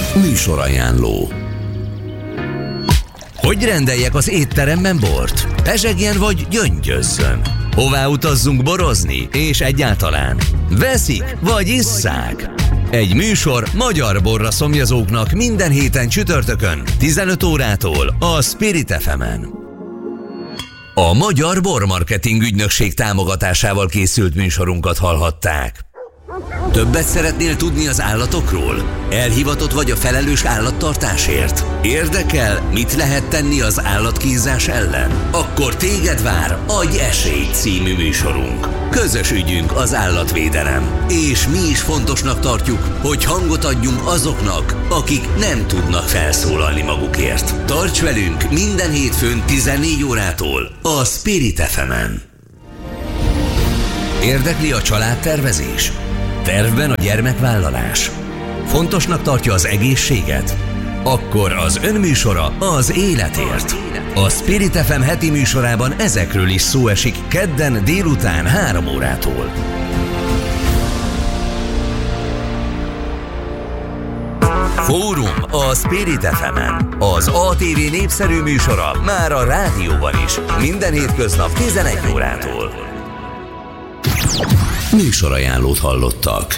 Műsorajánló. Hogy rendeljek az étteremben bort? Pezsegjen vagy gyöngyözzön? Hová utazzunk borozni? És egyáltalán veszik vagy isszák? Egy műsor magyar borra szomjazóknak minden héten csütörtökön 15 órától a Spirit FM-en. A Magyar Bormarketing Ügynökség támogatásával készült műsorunkat hallhatták. Többet szeretnél tudni az állatokról? Elhivatott vagy a felelős állattartásért? Érdekel, mit lehet tenni az állatkínzás ellen? Akkor téged vár Adj esélyt című műsorunk. Közös ügyünk az állatvédelem. És mi is fontosnak tartjuk, hogy hangot adjunk azoknak, akik nem tudnak felszólalni magukért. Tarts velünk minden hétfőn 14 órától a Spirit FM-en. Érdekli a családtervezés? Tervben a gyermekvállalás? Fontosnak tartja az egészséget? Akkor az önműsora az életért. A Spirit FM heti műsorában ezekről is szó esik kedden délután 3 órától. Fórum a Spirit FM-en. Az ATV népszerű műsora már a rádióban is. Minden hétköznap 11 órától. Műsorajánlót hallottak.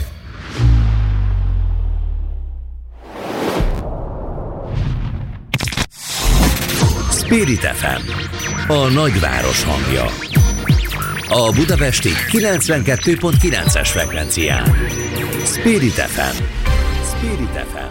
Spirit FM, a nagyváros hangja. A budapesti 92.9-es frekvencián. Spirit FM. Spirit FM.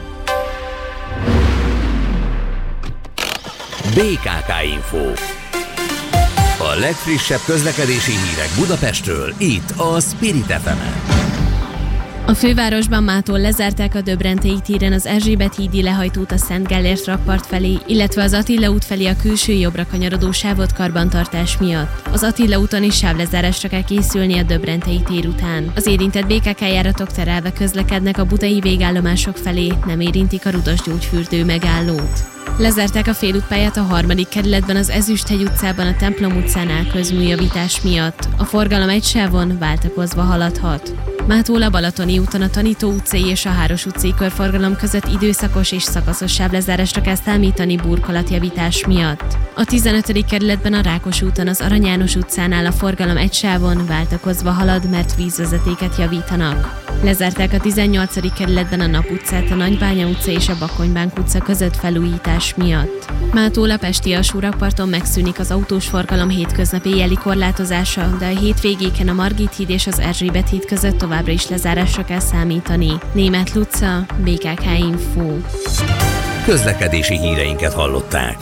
BKK Info. A legfrissebb közlekedési hírek Budapestről, itt a Spirit FM-en. A fővárosban mától lezárták a Döbrentei téren az Erzsébet hídi lehajtót a Szent Gellért rakpart felé, illetve az Attila út felé a külső jobbra kanyarodó sávot karbantartás miatt. Az Attila úton is sávlezárásra kell készülni a Döbrentei tér után. Az érintett BKK járatok terelve közlekednek a budai végállomások felé, nem érintik a Rudasgyógyfürdő megállót. Lezárták a félútpályát a 3. kerületben az Ezüsthegy utcában a Templom utcánál közműjavítás miatt. A forgalom egy sávon váltakozva haladhat. Mától a Balatoni úton a Tanító utcai és a Háros utcai körforgalom között időszakos és szakaszos sávlezárásra kell számítani burkolatjavítás miatt. A 15. kerületben a Rákos úton az Arany János utcánál a forgalom egy sávon váltakozva halad, mert vízvezetéket javítanak. Lezárták a 18. kerületben a Nap utcát, a Nagybánya utca és a Bakonybánk utca között felújítás miatt. Mától a pesti alsórakparton megszűnik az autós forgalom hétköznapi éjjeli korlátozása, de a hétvégéken a Margit híd és az Erzsébet híd között továbbra is lezárásra kell számítani. Németh Luca, BKK Info. Közlekedési híreinket hallották.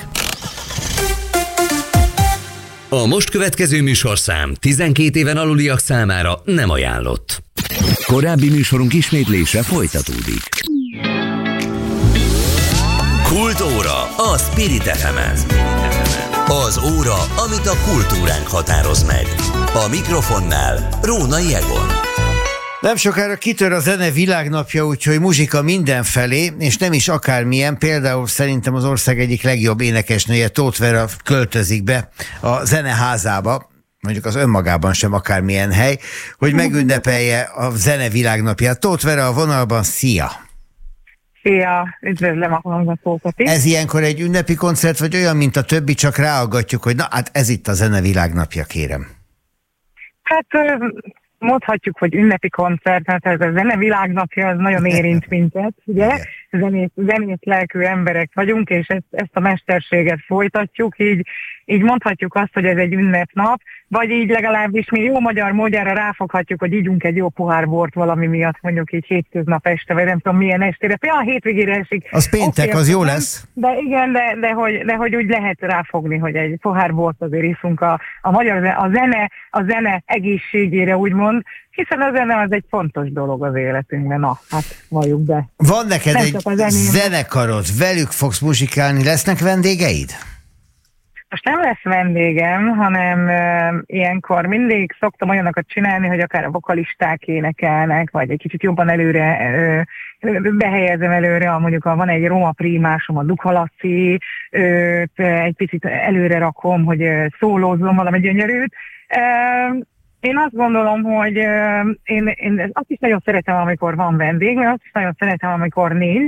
A most következő műsorszám 12 éven aluliak számára nem ajánlott. Korábbi műsorunk ismétlése folytatódik. Kultúra a Spirit FM-en. Az óra, amit a kultúránk határoz meg. A mikrofonnál Rónai Egon. Nem sokára kitör a zene világnapja, úgyhogy muzsika mindenfelé, és nem is akármilyen. Például szerintem az ország egyik legjobb énekesnője, Tóth Vera költözik be a zeneházába, mondjuk az önmagában sem akármilyen hely, hogy megünnepelje a zene világnapját. Tóth Vera a vonalban, szia! Szia, üdvözlöm a hallgatókat is. Ez ilyenkor egy ünnepi koncert, vagy olyan, mint a többi, csak ráaggatjuk, hogy na, hát ez itt a zene világnapja, kérem. Hát mondhatjuk, hogy ünnepi koncert, hát ez a zene világnapja, az nagyon érint minket, ugye? Zenét lelkű emberek vagyunk, és ezt a mesterséget folytatjuk, így mondhatjuk azt, hogy ez egy ünnepnap, vagy így legalábbis mi jó magyar módjára ráfoghatjuk, hogy ígyunk egy jó pohár bort valami miatt, mondjuk így hétköznap este, vagy nem tudom milyen estére. Például a hétvégére esik. Az péntek, az jó lesz. De igen, de hogy úgy lehet ráfogni, hogy egy pohár bort azért iszunk a magyar a zene egészségére, úgymond, hiszen a zene az egy fontos dolog az életünkben. Na, hát valljuk be. Van neked egy zenekarod, velük fogsz muzsikálni, lesznek vendégeid? Most nem lesz vendégem, hanem ilyenkor mindig szoktam olyanokat csinálni, hogy akár a vokalisták énekelnek, vagy egy kicsit jobban előre behelyezem előre, mondjuk van egy Roma primásom, a Duka Laci, egy picit előre rakom, hogy szólózzon valami gyönyörűt. Én azt gondolom, hogy én azt is nagyon szeretem, amikor van vendég, mert azt is nagyon szeretem, amikor nincs,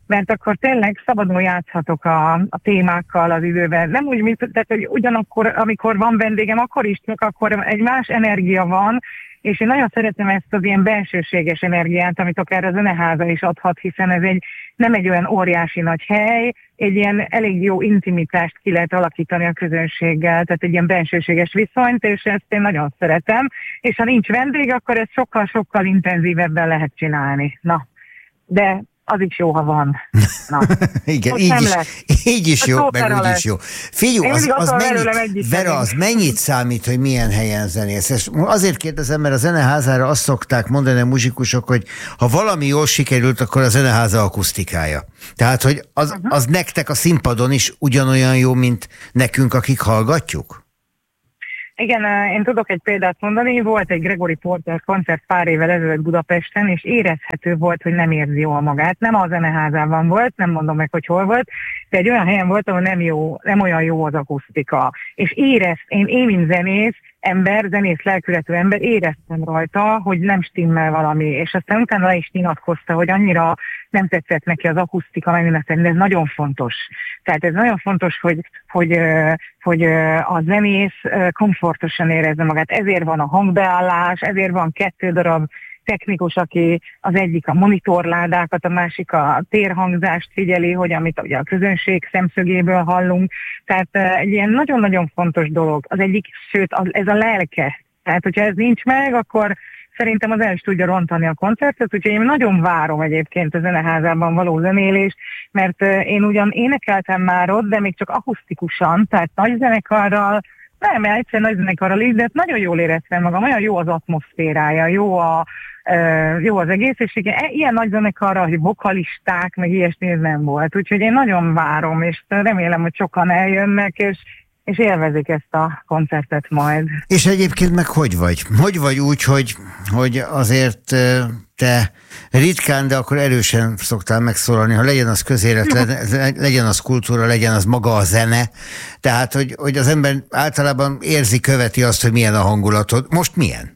mert akkor tényleg szabadon játszhatok a témákkal az időben. Nem úgy, mint, tehát, hogy ugyanakkor, amikor van vendégem, akkor is, csak akkor egy más energia van, és én nagyon szeretem ezt az ilyen bensőséges energiát, amit akár a zeneháza is adhat, hiszen ez nem egy olyan óriási nagy hely, egy ilyen elég jó intimitást ki lehet alakítani a közönséggel, tehát egy ilyen bensőséges viszonyt, és ezt én nagyon szeretem, és ha nincs vendég, akkor ezt sokkal-sokkal intenzívebben lehet csinálni. Na, de az is jó, ha van. Na. Igen, így is jó, meg úgy is jó. Figyelj, az mennyit számít, hogy milyen helyen zenész? És azért kérdezem, mert a zeneházára azt szokták mondani a muzsikusok, hogy ha valami jól sikerült, akkor a zeneháza akusztikája. Tehát, hogy az nektek a színpadon is ugyanolyan jó, mint nekünk, akik hallgatjuk? Igen, én tudok egy példát mondani, volt egy Gregory Porter koncert pár évvel ezelőtt Budapesten, és érezhető volt, hogy nem érzi jól magát. Nem a zeneházában volt, nem mondom meg, hogy hol volt, de egy olyan helyen volt, ahol nem olyan jó az akusztika. És én mint zenész lelkületű ember, éreztem rajta, hogy nem stimmel valami, és aztán utána le is nyilatkozta, hogy annyira nem tetszett neki az akusztika, meg ez nagyon fontos. Tehát ez nagyon fontos, hogy a zenész komfortosan érezze magát. Ezért van a hangbeállás, ezért van 2 darab technikus, aki az egyik a monitorládákat, a másik a térhangzást figyeli, hogy amit ugye a közönség szemszögéből hallunk. Tehát egy ilyen nagyon-nagyon fontos dolog. Az egyik, sőt, ez a lelke. Tehát, hogyha ez nincs meg, akkor szerintem az el is tudja rontani a koncertet, úgyhogy én nagyon várom egyébként a zeneházában való zenélést, mert én ugyan énekeltem már ott, de még csak akusztikusan, tehát nagy zenekarral, nem, egyszer nagy zenekarral is, de nagyon jól éreztem magam, olyan jó az atmoszférája, jó az egész, és ilyen nagy zenekarra, hogy vokalisták, meg ilyesmi nem volt, úgyhogy én nagyon várom, és remélem, hogy sokan eljönnek, és élvezik ezt a koncertet majd. És egyébként meg hogy vagy? Hogy vagy úgy, hogy azért te ritkán, de akkor erősen szoktál megszólalni, ha legyen az közélet, legyen az kultúra, legyen az maga a zene. Tehát, hogy az ember általában követi azt, hogy milyen a hangulatod. Most milyen?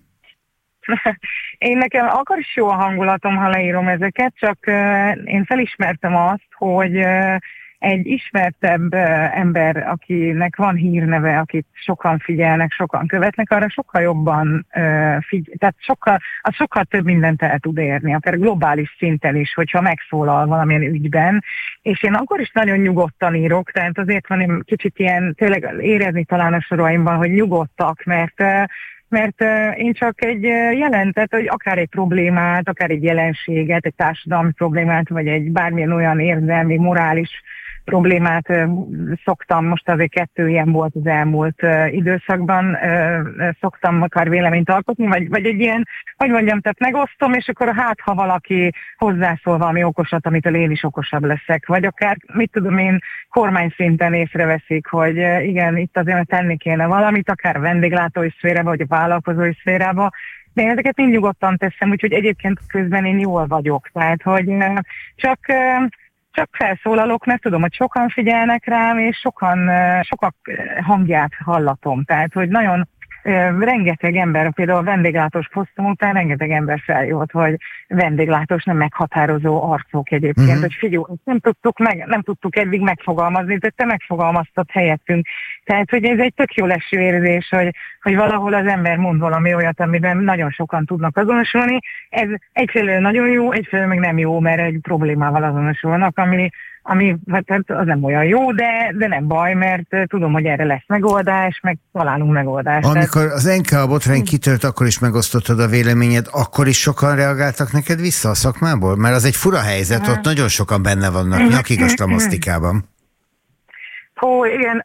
Én nekem akkor is jó a hangulatom, ha leírom ezeket, csak én felismertem azt, hogy egy ismertebb ember, akinek van hírneve, akit sokan figyelnek, sokan követnek, arra sokkal jobban tehát sokkal több mindent el tud érni, akár globális szinten is, hogyha megszólal valamilyen ügyben. És én akkor is nagyon nyugodtan írok, tehát azért van kicsit ilyen, tényleg érezni talán a soraimban, hogy nyugodtak, mert én csak egy jelentet, hogy akár egy problémát, akár egy jelenséget, egy társadalmi problémát, vagy egy bármilyen olyan érzelmi, morális problémát szoktam, most azért 2 ilyen volt az elmúlt időszakban, szoktam akár véleményt alkotni, vagy egy ilyen, hogy mondjam, tehát megosztom, és akkor ha valaki hozzászól valami okosat, amitől én is okosabb leszek, vagy akár, mit tudom én, kormány szinten észreveszik, hogy igen, itt azért tenni kéne valamit, akár a vendéglátói szférába, vagy a vállalkozói szférába, de én ezeket mind nyugodtan teszem, úgyhogy egyébként közben én jól vagyok, tehát hogy csak felszólalok, mert tudom, hogy sokan figyelnek rám, és sokak hangját hallatom. Tehát, hogy nagyon rengeteg ember, például a vendéglátós posztom után rengeteg ember feljött, hogy vendéglátós nem meghatározó arcok egyébként, hogy figyelj, nem tudtuk eddig megfogalmazni, de te megfogalmaztad helyettünk. Tehát, hogy ez egy tök jó leső érzés, hogy valahol az ember mond valami olyat, amiben nagyon sokan tudnak azonosulni. Ez egyfelől nagyon jó, egyfelől meg nem jó, mert egy problémával azonosulnak, ami hát az nem olyan jó, de nem baj, mert tudom, hogy erre lesz megoldás, meg találunk megoldást. Amikor az NK botrány kitört, akkor is megosztottad a véleményed, akkor is sokan reagáltak neked vissza a szakmából? Mert az egy fura helyzet, ott nagyon sokan benne vannak nyakig a slamasztikában. Igen,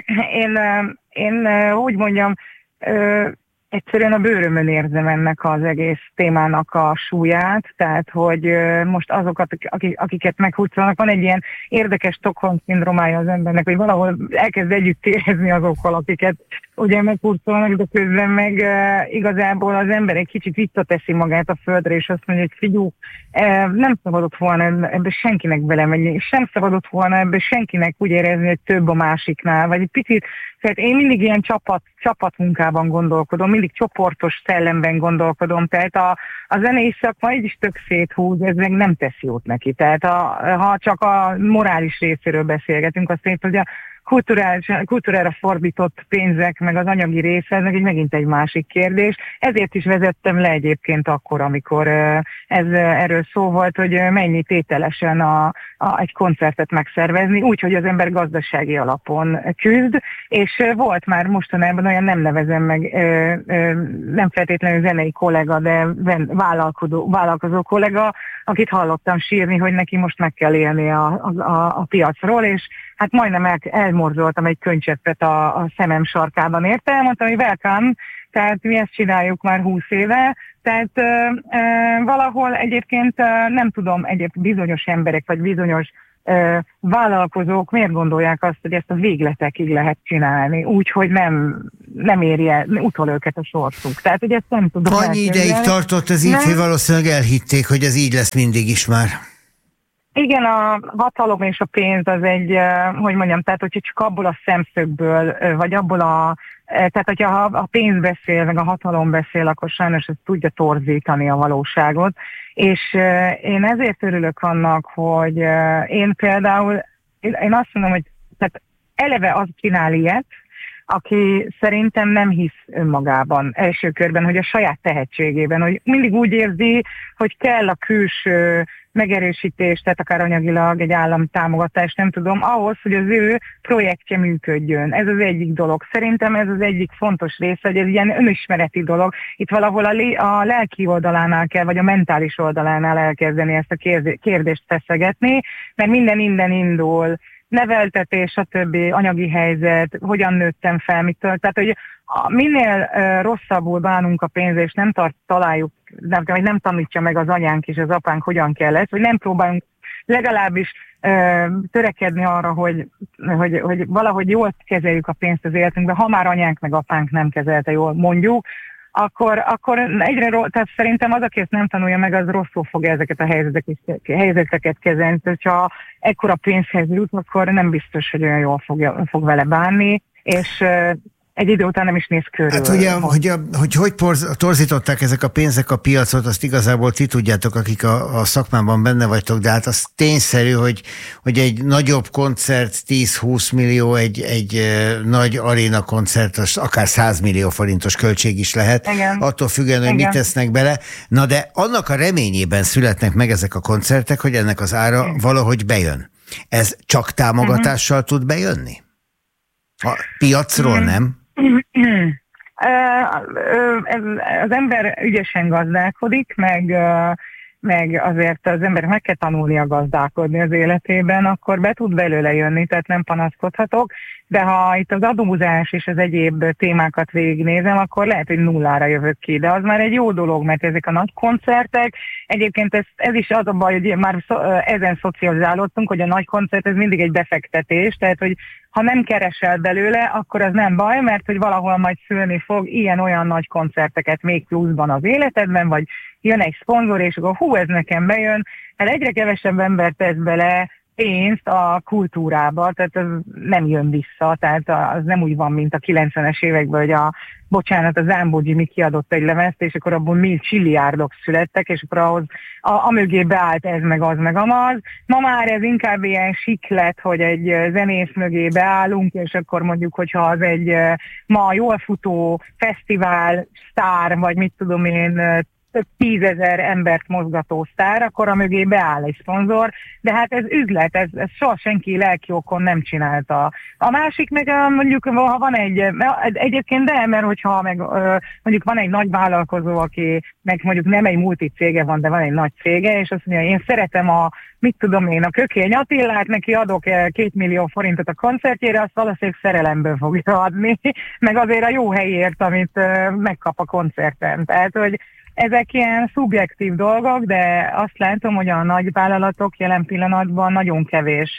én úgy mondjam, egyszerűen a bőrömön érzem ennek az egész témának a súlyát, tehát hogy most azokat, akiket meghúzolnak, van egy ilyen érdekes Stockholm-szindrómája az embernek, hogy valahol elkezd együtt érezni azokkal, akiket ugye megkurcolnak, de közben meg igazából az ember egy kicsit visszateszi magát a földre, és azt mondja, hogy figyú, nem szabadott volna ebbe senkinek belemenni, és sem szabadott volna ebbe senkinek úgy érezni, hogy több a másiknál, vagy egy picit, tehát én mindig ilyen csapatmunkában gondolkodom, mindig csoportos szellemben gondolkodom, tehát a zenei szakma így is tök széthúz, ez meg nem tesz jót neki, tehát ha csak a morális részéről beszélgetünk, azt mondjuk, hogy a kultúrára fordított pénzek, meg az anyagi része, ez meg megint egy másik kérdés. Ezért is vezettem le egyébként akkor, amikor erről szó volt, hogy mennyi tételesen egy koncertet megszervezni, úgy, hogy az ember gazdasági alapon küzd, és volt már mostanában olyan, nem nevezem meg, nem feltétlenül zenei kollega, de vállalkozó kollega, akit hallottam sírni, hogy neki most meg kell élni a piacról, és hát majdnem elmorzsoltam egy könycseppet a szemem sarkában érte, mondtam, hogy welcome, tehát mi ezt csináljuk már 20 éve, tehát valahol egyébként nem tudom, egyébként bizonyos emberek, vagy bizonyos vállalkozók miért gondolják azt, hogy ezt a végletekig lehet csinálni, úgyhogy nem érje utol őket a sorsuk. Tehát, hogy ezt nem tudom. Annyi ideig tartott az így, hogy valószínűleg elhitték, hogy ez így lesz mindig is már. Igen, a hatalom és a pénz az egy, hogy mondjam, tehát hogyha csak abból a szemszögből, vagy abból tehát hogyha a pénz beszél, meg a hatalom beszél, akkor sajnos ez tudja torzítani a valóságot. És én ezért örülök annak, hogy én például, én azt mondom, hogy tehát eleve az csinál ilyet, aki szerintem nem hisz önmagában első körben, hogy a saját tehetségében, hogy mindig úgy érzi, hogy kell a külső megerősítés, tehát akár anyagilag egy államtámogatás, nem tudom, ahhoz, hogy az ő projektje működjön. Ez az egyik dolog. Szerintem ez az egyik fontos része, hogy ez ilyen önismereti dolog. Itt valahol a lelki oldalánál kell, vagy a mentális oldalánál elkezdeni ezt a kérdést feszegetni, mert minden innen indul, neveltetés, stb., anyagi helyzet, hogyan nőttem fel, mitől. Tehát, hogy minél rosszabbul bánunk a pénzzel, és nem találjuk, nem tanítja meg az anyánk és az apánk, hogyan kell ezt, hogy nem próbálunk legalábbis törekedni arra, hogy valahogy jól kezeljük a pénzt az életünkben, ha már anyánk meg apánk nem kezelte jól, mondjuk, akkor egyre tehát szerintem az, aki ezt nem tanulja meg, az rosszul fogja ezeket a helyzeteket kezelni. Tehát, ha ekkora pénzhez jut, akkor nem biztos, hogy olyan jól fog vele bánni, és egy idő után nem is néz körül. Hát ugye, hogy torzították ezek a pénzek a piacot, azt igazából ti tudjátok, akik a szakmában benne vagytok, de hát az tényszerű, hogy egy nagyobb koncert 10-20 millió, egy nagy aréna koncert, az akár 100 millió forintos költség is lehet, igen. Attól függően, hogy mit tesznek bele. Na de annak a reményében születnek meg ezek a koncertek, hogy ennek az ára valahogy bejön. Ez csak támogatással tud bejönni? A piacról nem? Az ember ügyesen gazdálkodik, meg azért az ember meg kell tanulnia gazdálkodni az életében, akkor be tud belőle jönni, tehát nem panaszkodhatok, de ha itt az adózás és az egyéb témákat végignézem, akkor lehet, hogy nullára jövök ki, de az már egy jó dolog, mert ezek a nagy koncertek, egyébként ez is az a baj, hogy már ezen szocializálódtunk, hogy a nagy koncert ez mindig egy befektetés, tehát hogy ha nem keresel belőle, akkor az nem baj, mert hogy valahol majd szülni fog ilyen-olyan nagy koncerteket még pluszban az életedben, vagy jön egy szponzor, és akkor ez nekem bejön. Hát egyre kevesebb ember tesz bele pénzt a kultúrába, tehát az nem jön vissza, tehát az nem úgy van, mint a 90-es években, hogy a Zámbó Jimmy kiadott egy lemezt, és akkor abból milliárdok születtek, és akkor ahhoz amögé beállt ez, meg az, meg amaz. Ma már ez inkább ilyen siklet, hogy egy zenész mögé beállunk, és akkor mondjuk, hogyha az egy ma jól futó fesztivál, sztár, vagy mit tudom én, 10 000 embert mozgató sztár, akkor a mögé beáll egy szponzor, de hát ez üzlet, ez soha senki lelki okon nem csinálta. A másik meg mondjuk, ha van egyébként de, mert hogyha meg mondjuk van egy nagy vállalkozó, aki meg mondjuk nem egy multicége van, de van egy nagy cége, és azt mondja, én szeretem a Kökény Attillát, neki adok 2 millió forintot a koncertjére, azt valószínűleg szerelemből fogja adni, meg azért a jó helyért, amit megkap a koncerten. Tehát, hogy ezek ilyen szubjektív dolgok, de azt látom, hogy a nagyvállalatok jelen pillanatban nagyon kevés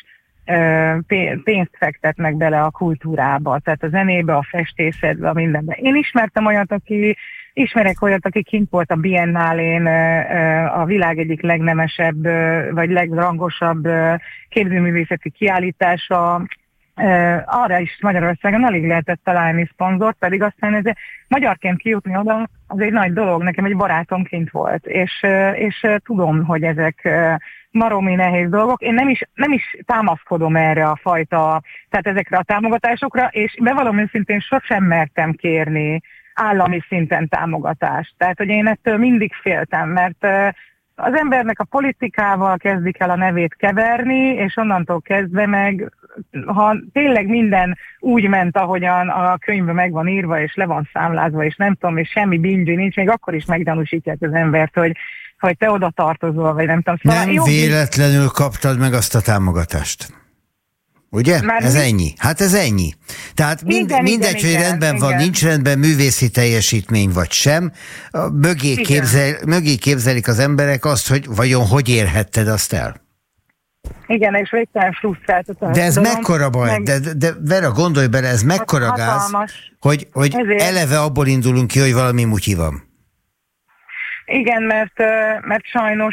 pénzt fektetnek bele a kultúrába, tehát a zenébe, a festészetbe, a mindenbe. Én ismerek olyat, aki kint volt a Biennálén, a világ egyik legnemesebb, vagy legrangosabb képzőművészeti kiállítása. Arra is Magyarországon alig lehetett találni szponzort, pedig aztán ez magyarként kijutni oda, az egy nagy dolog. Nekem egy barátom kint volt, és tudom, hogy ezek baromi nehéz dolgok. Én nem is támaszkodom erre a fajta, tehát ezekre a támogatásokra, és bevallom őszintén sosem mertem kérni állami szinten támogatást. Tehát, hogy én ettől mindig féltem, mert az embernek a politikával kezdik el a nevét keverni, és onnantól kezdve meg, ha tényleg minden úgy ment, ahogyan a könyvben meg van írva, és le van számlázva, és nem tudom, és semmi bingyi nincs, még akkor is meggyanúsítják az embert, hogy te oda tartozol, vagy nem tudom. Szóval nem véletlenül kaptad meg azt a támogatást. Ugye? Ez ennyi. Hát ez ennyi. Tehát mindegy, hogy rendben van, nincs rendben művészi teljesítmény vagy sem, mögé képzelik az emberek azt, hogy vajon hogy érhetted azt el? Igen, és végtelen frusztráltatás. De ez mekkora baj? De Vera, gondolj bele, ez mekkora gáz, hogy eleve abból indulunk ki, hogy valami mutyi van. Igen, mert sajnos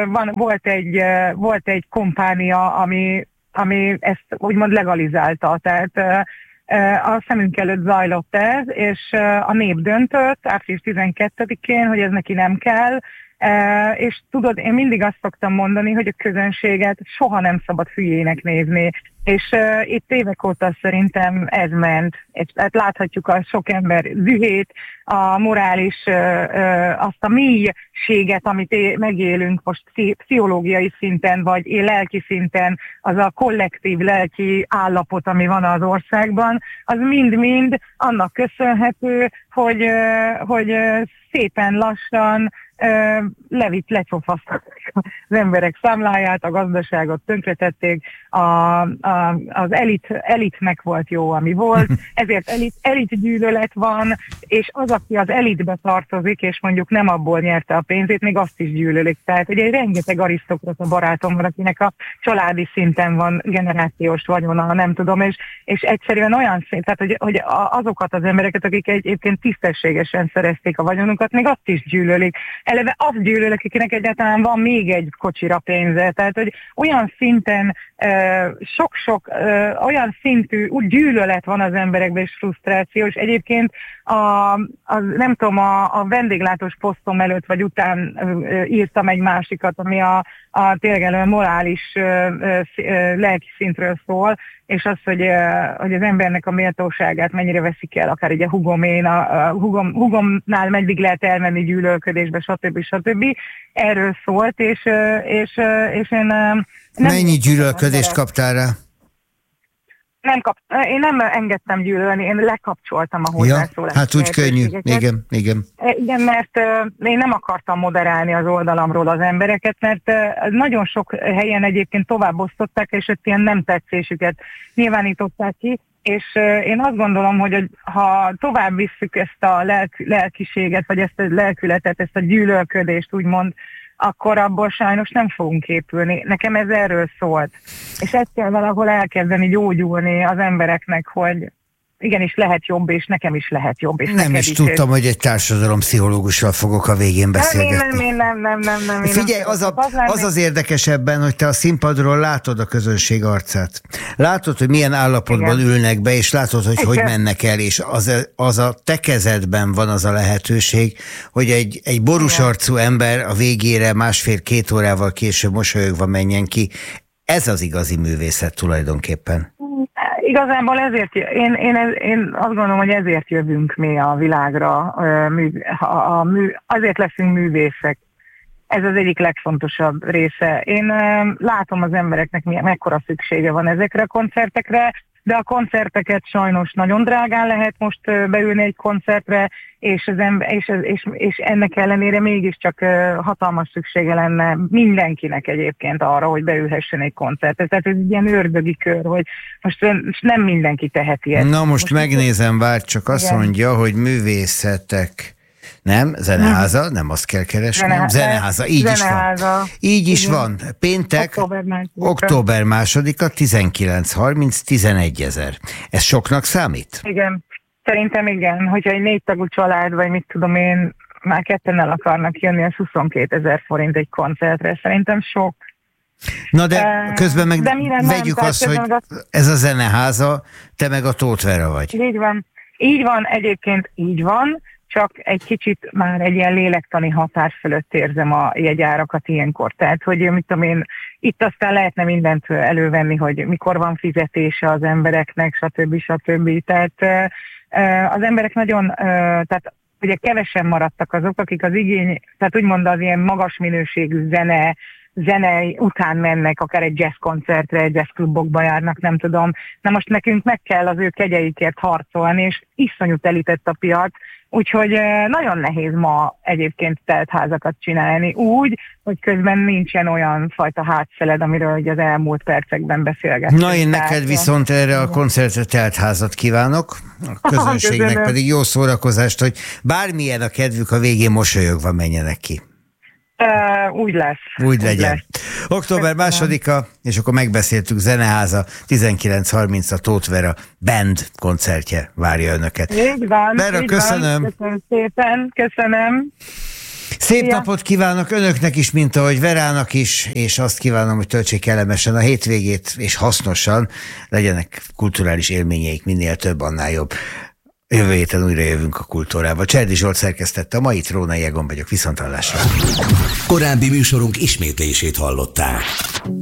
volt egy kompánia, ami ezt úgymond legalizálta, tehát a szemünk előtt zajlott ez, és a nép döntött április 12-én, hogy ez neki nem kell, és tudod, én mindig azt szoktam mondani, hogy a közönséget soha nem szabad hülyének nézni, és itt évek óta szerintem ez ment, és hát láthatjuk a sok ember zühét, a morális, azt a mélységet, amit megélünk most pszichológiai szinten, vagy lelki szinten, az a kollektív lelki állapot, ami van az országban, az mind-mind annak köszönhető, hogy szépen lassan lecsofasztották az emberek számláját, a gazdaságot tönkretették, az elitnek volt jó, ami volt, ezért elitgyűlölet van, és az, aki az elitbe tartozik, és mondjuk nem abból nyerte a pénzét, még azt is gyűlölik. Tehát ugye egy rengeteg arisztokrata barátom van, akinek a családi szinten van generációs vagyona, nem tudom, és egyszerűen olyan szint, tehát hogy azokat az embereket, akik egyébként tisztességesen szerezték a vagyonukat, még azt is gyűlölik. Eleve azt gyűlölik, akinek egyáltalán van még egy kocsira pénze. Tehát, hogy olyan szinten sok-sok olyan szintű gyűlölet van az emberekben, és frusztráció, és egyébként nem tudom, a vendéglátós posztom előtt vagy után írtam egy másikat, ami a tényleg morális lelki szintről szól, és az, hogy az embernek a méltóságát mennyire veszik el, akár így a hugomén, a hugomnál meddig lehet elmenni gyűlölködésbe, stb. Erről szólt, és én mennyi gyűlölködést kaptál rá? Én nem engedtem gyűlölni, én lekapcsoltam a hozzászólást. Hát úgy könnyű, igen. Igen, mert én nem akartam moderálni az oldalamról az embereket, mert nagyon sok helyen egyébként továbbosztották, és ott ilyen nem tetszésüket nyilvánították ki, és én azt gondolom, hogy ha tovább visszük ezt a lelkiséget, vagy ezt a lelkületet, ezt a gyűlölködést úgymond, akkor abból sajnos nem fogunk épülni. Nekem ez erről szólt. És ezt kell valahol elkezdeni gyógyulni az embereknek, hogy igenis lehet jobb, és nekem is lehet jobb. És nem is tudtam, hogy egy társadalompszichológussal fogok a végén beszélgetni. Nem. Figyelj, az érdekes ebben, hogy te a színpadról látod a közönség arcát. Látod, hogy milyen állapotban ülnek be, és látod, hogy mennek el, és az a te kezedben van az a lehetőség, hogy egy borús arcú ember a végére 1,5-2 órával később mosolyogva menjen ki. Ez az igazi művészet tulajdonképpen. Igazából ezért, én azt gondolom, hogy ezért jövünk mi a világra, azért leszünk művészek. Ez az egyik legfontosabb része. Én látom az embereknek mekkora szüksége van ezekre a koncertekre, de a koncerteket sajnos nagyon drágán lehet most beülni egy koncertre, és ennek ellenére mégiscsak hatalmas szüksége lenne mindenkinek egyébként arra, hogy beülhessen egy koncertre. Tehát ez egy ilyen ördögi kör, hogy most nem mindenki teheti ezt. Na most megnézem, várj csak, azt mondja, hogy művészetek Nem, Zeneháza, nem azt kell keresnem. Zeneháza, így Zeneháza. is van. Így is Igen. van. Péntek, október 2-a, 19:30, 11 000. Ez soknak számít? Igen, szerintem igen. Hogyha egy 4 tagú család, vagy mit tudom én, már ketten el akarnak jönni, az 22 000 forint egy koncertre. Szerintem sok. Na de közben meg vegyük nem, azt, hogy ez a Zeneháza, te meg a Tóth Vera vagy. Így van, egyébként így van, csak egy kicsit már egy ilyen lélektani határ fölött érzem a jegyárakat ilyenkor. Tehát, hogy mit tudom én, itt aztán lehetne mindent elővenni, hogy mikor van fizetése az embereknek, stb. Tehát az emberek nagyon, tehát ugye kevesen maradtak azok, akik az igény, tehát úgymond az ilyen magas minőségű zene után mennek, akár egy jazzkoncertre, jazzklubokba járnak, nem tudom. Na most nekünk meg kell az ő kegyeikért harcolni, és iszonyú telített a piac, úgyhogy nagyon nehéz ma egyébként teltházakat csinálni úgy, hogy közben nincsen olyan fajta hátszeled, amiről ugye az elmúlt percekben beszélgettünk. Na én neked viszont erre a koncertre teltházat kívánok, a közönségnek pedig jó szórakozást, hogy bármilyen a kedvük, a végén mosolyogva menjenek ki. Úgy lesz. Úgy legyen. Október 2-a, és akkor megbeszéltük, Zeneháza, 19:30 a Tóth Vera Band koncertje várja önöket. Így van. Vera, köszönöm. Köszönöm szépen, köszönöm. Szép napot kívánok önöknek is, mint ahogy Verának is, és azt kívánom, hogy töltsék kellemesen a hétvégét, és hasznosan, legyenek kulturális élményeik, minél több, annál jobb. Jövő héten újra jövünk a Kultúrába. Cserdi Zsolt szerkesztette, a mai Trónai Egon vagyok, viszonthallásra. Korábbi műsorunk ismétlését hallották.